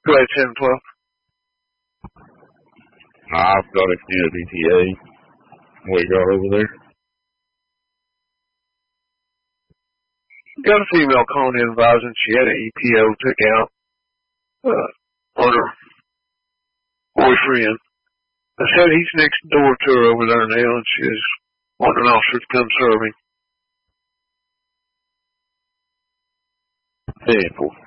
Go ahead, 10-12. I've got a community TA. We go over there. Got a female calling in advising she had an EPO took out on her boyfriend. I said he's next door to her over there now, and she's wanting an officer to come serve him. 10-4.